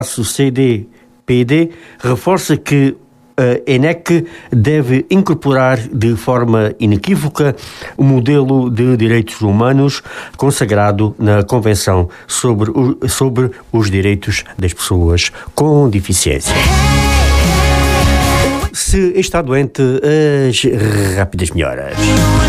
CDPD reforça que a ENEC deve incorporar de forma inequívoca o modelo de direitos humanos consagrado na Convenção sobre os Direitos das Pessoas com Deficiência. Se está doente, as rápidas melhoras.